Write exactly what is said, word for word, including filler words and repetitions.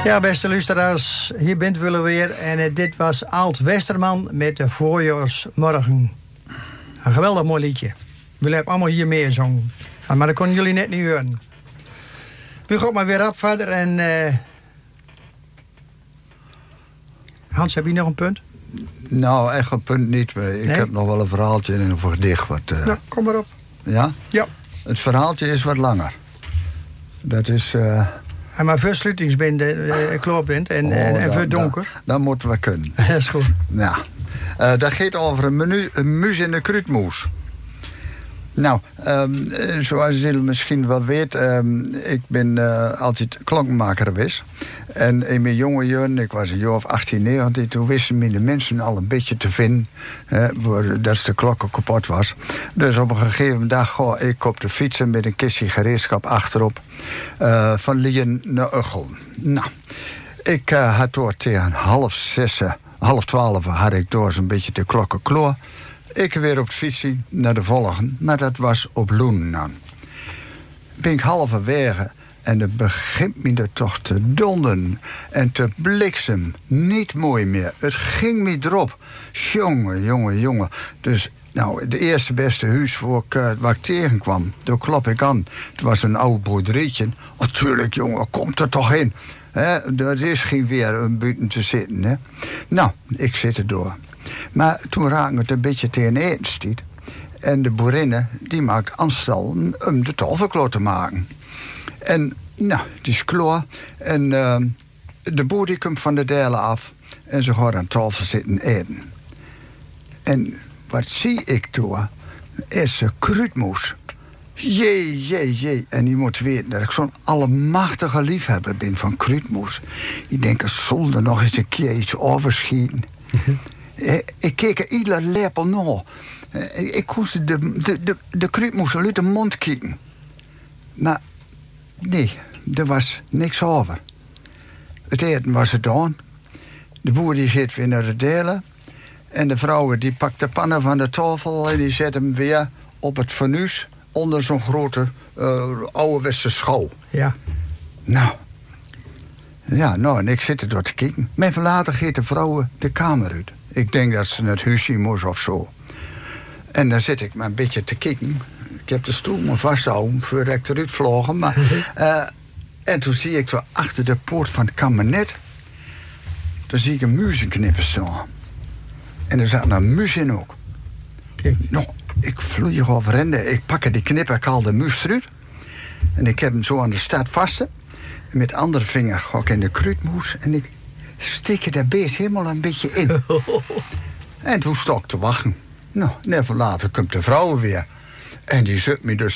Ja, beste luisteraars, hier bent we weer. En uh, dit was Alt Westerman met de Voorjaarsmorgen. Een geweldig mooi liedje. Jullie hebben allemaal hier mee gezongen. Maar dat konden jullie net niet horen. We gaan maar weer op verder. En uh... Hans, heb je nog een punt? Nou, echt een punt niet. Maar ik nee? heb nog wel een verhaaltje en een gedicht. Wat, uh... Nou, kom maar op. Ja? Ja. Het verhaaltje is wat langer. Dat is... Uh... En maar voor sluitingsbinden uh, klopt bent en, oh, en, en voor donker. Dat, dat moeten we kunnen. Dat is goed. Ja. Uh, dat gaat over een, menu, een muus in de kruidmoes. Nou, um, zoals jullie misschien wel weten, um, ik ben uh, altijd klokkenmaker geweest. En in mijn jonge jaren, ik was een jaar of achttien, negentien, toen wisten me de mensen al een beetje te vinden, hè, dat de klok kapot was. Dus op een gegeven dag ga ik op de fietsen met een kistje gereedschap achterop, uh, van Lien naar Uggel. Nou, ik uh, had door tegen half zes, half twaalf had ik door zo'n beetje de klokken kloor. Ik weer op de fietsje naar de volgende, maar dat was op Loenen. Ben ik halverwege en het begint me er toch te donderen en te bliksem. Niet mooi meer. Het ging me erop. Jongen, jongen, jongen. Dus nou, de eerste beste huis waar ik, uh, waar ik tegenkwam, daar klop ik aan. Het was een oud boerderietje. Natuurlijk, jongen, komt er toch in. He, er is geen weer om buiten te zitten. Hè. Nou, ik zit er door. Maar toen raakte het een beetje tegen etenstijd. En de boerinnen, die maakt aanstalten om de tafel te maken. En, nou, die is klaar. En uh, de boer die komt van de delen af. En ze gaat aan tafel zitten eten. En wat zie ik toen? Is een kruidmoes. Jee, jee, jee. En je moet weten dat ik zo'n allemachtige liefhebber ben van kruidmoes. Ik denk, er zal er nog eens een keer iets overschieten. Ik keek er iedere lepel naar. Ik kon ze de, de, de, de kruidmoes uit de mond kijken. Maar nee, er was niks over. Het eten was gedaan. De boer die gaat weer naar de delen. En de vrouwen die pakt de pannen van de tafel en die zet hem weer op het fornuis onder zo'n grote uh, ouderwetse schouw. Ja. Nou. Ja, nou, en ik zit er door te kijken. Maar later gaat de vrouwen de kamer uit. Ik denk dat ze het huisje moest of zo. En dan zit ik maar een beetje te kijken. Ik heb de stoel maar vasthouden voordat ik eruit vlogen. Maar, uh, en toen zie ik zo achter de poort van het kabinet. Dan zie ik een muizenknipper staan. En er zat een muis in ook. Kijk. Nou, ik vloeig over rende. Ik pak die knipper, ik haal de muis eruit. En ik heb hem zo aan de staart vast. En met de andere vinger ga ik in de kruidmoes. En ik steek er dat beest helemaal een beetje in. En toen stond ik te wachten. Nou, net later komt de vrouw weer. En die zet me dus